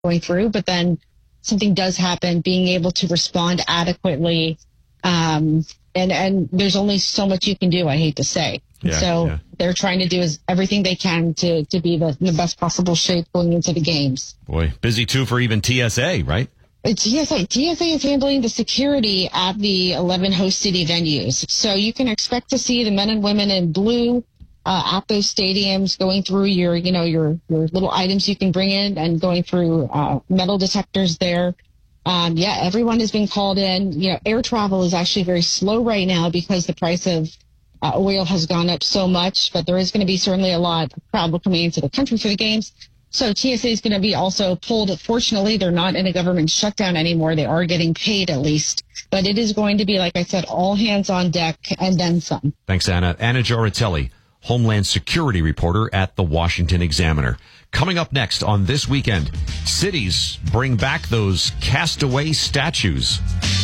going through, but then something does happen, being able to respond adequately. And there's only so much you can do, I hate to say. They're trying to do everything they can to be in the best possible shape going into the games. Boy, busy too for even TSA, right? TSA is handling the security at the 11 host city venues. So you can expect to see the men and women in blue at those stadiums going through your little items you can bring in and going through metal detectors there. Everyone has been called in. Air travel is actually very slow right now because the price of oil has gone up so much, but there is going to be certainly a lot of travel coming into the country for the games. So TSA is going to be also pulled. Fortunately, they're not in a government shutdown anymore. They are getting paid at least. But it is going to be, like I said, all hands on deck and then some. Thanks, Anna. Anna Gioritelli, Homeland Security reporter at the Washington Examiner. Coming up next on This Weekend, cities bring back those castaway statues.